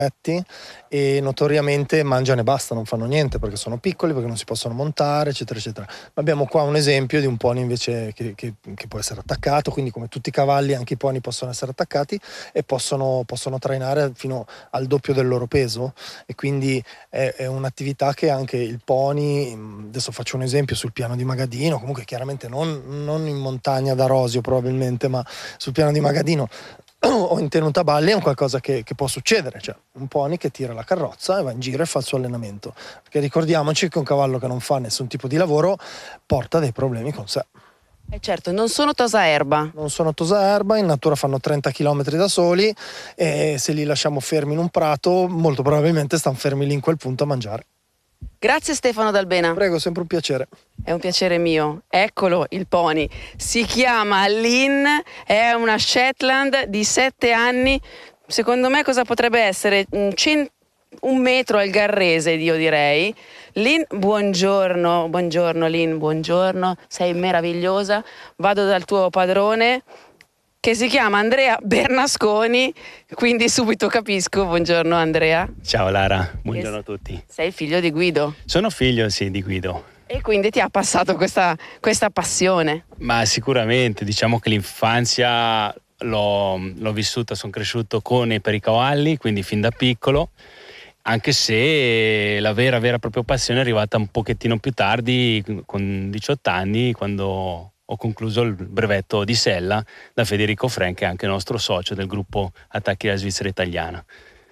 e notoriamente mangiano e basta, non fanno niente perché sono piccoli, perché non si possono montare, eccetera eccetera. Abbiamo qua un esempio di un pony invece che può essere attaccato, quindi come tutti i cavalli anche i pony possono essere attaccati e possono trainare fino al doppio del loro peso, e quindi è un'attività che anche il pony, adesso faccio un esempio sul piano di Magadino, comunque chiaramente non in montagna da Rosio probabilmente, ma sul piano di Magadino o in tenuta balli è un qualcosa che può succedere, cioè un pony che tira la carrozza e va in giro e fa il suo allenamento, perché ricordiamoci che un cavallo che non fa nessun tipo di lavoro porta dei problemi con sé. Certo, non sono tosaerba. Non sono tosaerba, in natura fanno 30 km da soli e se li lasciamo fermi in un prato molto probabilmente stanno fermi lì in quel punto a mangiare. Grazie Stefano Dalbena. Prego, sempre un piacere. È un piacere mio. Eccolo il pony. Si chiama Lynn, è una Shetland di 7 anni. Secondo me cosa potrebbe essere? Un metro al Garrese, io direi. Lynn, buongiorno Lynn, buongiorno. Sei meravigliosa. Vado dal tuo padrone, che si chiama Andrea Bernasconi, quindi subito capisco. Buongiorno Andrea. Ciao Lara, buongiorno a tutti. Sei figlio di Guido? Sono figlio, sì, di Guido. E quindi ti ha passato questa passione? Ma sicuramente, diciamo che l'infanzia l'ho vissuta, sono cresciuto con e per i cavalli, quindi fin da piccolo, anche se la vera proprio passione è arrivata un pochettino più tardi, con 18 anni, quando ho concluso il brevetto di sella da Federico Fren, che è anche nostro socio del gruppo Attacchi della Svizzera Italiana.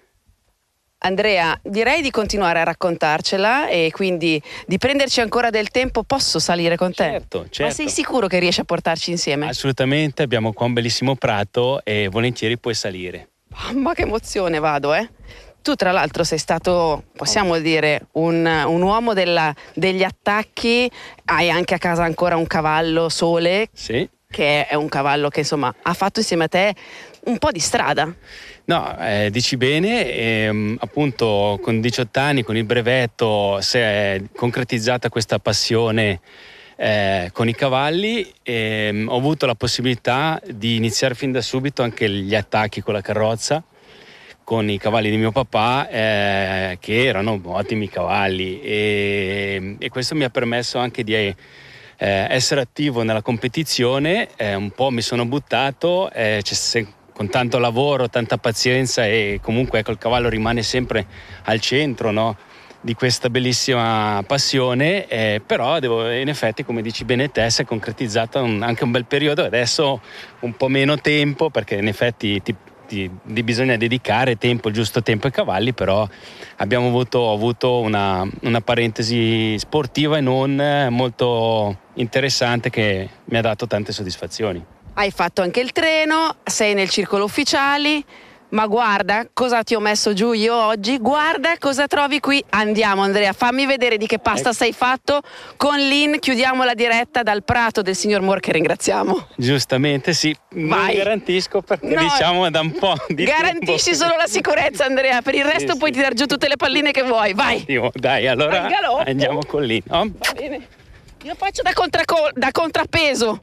Andrea, direi di continuare a raccontarcela e quindi di prenderci ancora del tempo. Posso salire con te? Certo. Ma sei sicuro che riesci a portarci insieme? Assolutamente, abbiamo qua un bellissimo prato e volentieri puoi salire. Ma che emozione, vado, Tu tra l'altro sei stato, possiamo dire, un uomo degli attacchi. Hai anche a casa ancora un cavallo Sole, sì, che è un cavallo che insomma ha fatto insieme a te un po' di strada. No, dici bene, appunto con 18 anni, con il brevetto, si è concretizzata questa passione con i cavalli e ho avuto la possibilità di iniziare fin da subito anche gli attacchi con la carrozza, con i cavalli di mio papà, che erano ottimi cavalli e questo mi ha permesso anche di essere attivo nella competizione. Un po' mi sono buttato, con tanto lavoro, tanta pazienza e comunque ecco, il cavallo rimane sempre al centro, no, di questa bellissima passione, però in effetti, come dici bene te, si è concretizzato anche un bel periodo. Adesso un po' meno tempo, perché in effetti bisogna dedicare tempo, il giusto tempo ai cavalli, però ho avuto una parentesi sportiva e non molto interessante che mi ha dato tante soddisfazioni. Hai fatto anche il treno, sei nel circolo ufficiali, ma guarda cosa ti ho messo giù io oggi, guarda cosa trovi qui. Andiamo Andrea, fammi vedere di che pasta sei fatto. Con Lynn chiudiamo la diretta dal prato del signor Moore, che ringraziamo. Giustamente sì, non garantisco perché diciamo da un po' di garantisci tempo. Solo la sicurezza Andrea, per il resto puoi tirare giù tutte le palline che vuoi, vai. Ottimo, dai, allora andiamo con Lynn. Va bene, io faccio da contrappeso.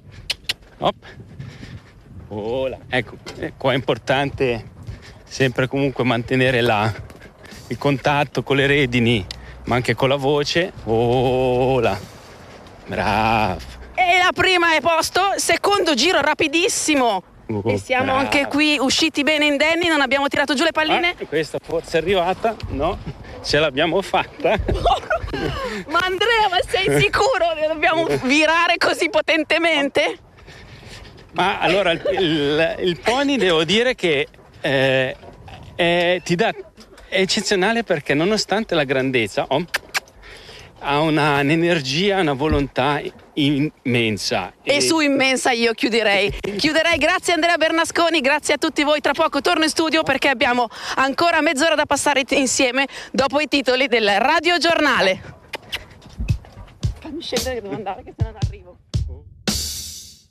Ecco, qua è importante sempre comunque mantenere il contatto con le redini, ma anche con la voce. Bravo. E la prima è posto, secondo giro rapidissimo. E siamo anche qui usciti bene indenni, non abbiamo tirato giù le palline. Questa forse è arrivata, no? Ce l'abbiamo fatta. Ma Andrea, ma sei sicuro che dobbiamo virare così potentemente? Ma allora il pony devo dire che è eccezionale, perché nonostante la grandezza ha un'energia, una volontà immensa. E su immensa io chiuderei. Grazie Andrea Bernasconi, grazie a tutti voi. Tra poco torno in studio perché abbiamo ancora mezz'ora da passare insieme dopo i titoli del radiogiornale. Fammi scendere che devo andare, che se non arrivo.